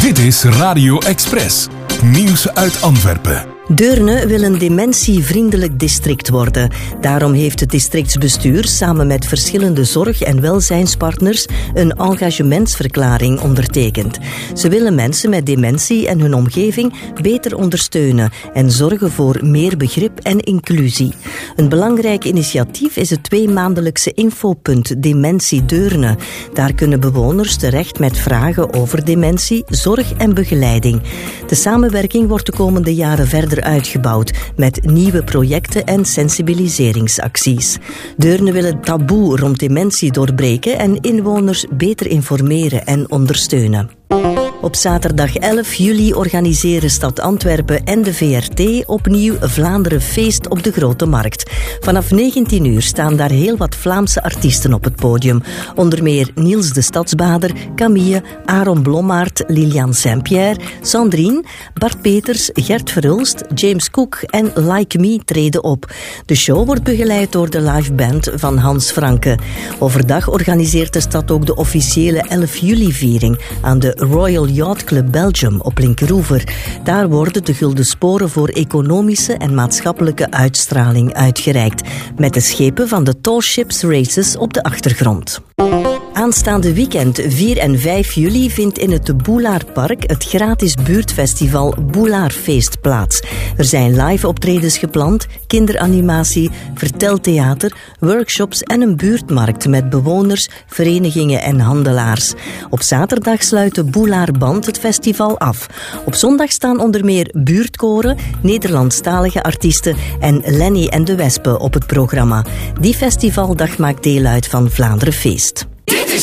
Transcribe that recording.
Dit is Radio Express. Nieuws uit Antwerpen. Deurne wil een dementievriendelijk district worden. Daarom heeft het districtsbestuur samen met verschillende zorg- en welzijnspartners een engagementsverklaring ondertekend. Ze willen mensen met dementie en hun omgeving beter ondersteunen en zorgen voor meer begrip en inclusie. Een belangrijk initiatief is het 2-maandelijkse infopunt Dementie Deurne. Daar kunnen bewoners terecht met vragen over dementie, zorg en begeleiding. De samenwerking wordt de komende jaren verder uitgebouwd met nieuwe projecten en sensibiliseringsacties. Deurne wil het taboe rond dementie doorbreken en inwoners beter informeren en ondersteunen. Op zaterdag 11 juli organiseren Stad Antwerpen en de VRT opnieuw Vlaanderen Feest op de Grote Markt. Vanaf 19 uur staan daar heel wat Vlaamse artiesten op het podium. Onder meer Niels de Stadsbader, Camille, Aaron Blommaert, Lilian Saint-Pierre, Sandrine, Bart Peters, Gert Verhulst, James Cook en Like Me treden op. De show wordt begeleid door de liveband van Hans Franke. Overdag organiseert de stad ook de officiële 11 juli-viering aan de Royal Yacht Club Belgium op Linkeroever. Daar worden de Gulden Sporen voor economische en maatschappelijke uitstraling uitgereikt, met de schepen van de Tall Ships Races op de achtergrond. Aanstaande weekend 4 en 5 juli vindt in het Boelaarpark het gratis buurtfestival Boelaarfeest plaats. Er zijn live optredens gepland, kinderanimatie, verteltheater, workshops en een buurtmarkt met bewoners, verenigingen en handelaars. Op zaterdag sluit de Boelaarband het festival af. Op zondag staan onder meer buurtkoren, Nederlandstalige artiesten en Lenny en de Wespen op het programma. Die festivaldag maakt deel uit van Vlaanderen Feest. Dit is